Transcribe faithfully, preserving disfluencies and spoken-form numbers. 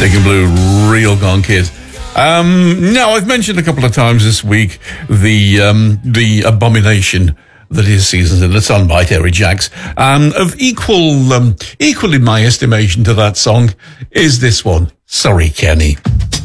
Digging Blue, Real Gone Kid. Um, now, I've mentioned a couple of times this week the um, the abomination that is Seasons in the Sun by Terry Jacks. Um, of equal, um, equal in my estimation to that song is this one, Sorry Kenny.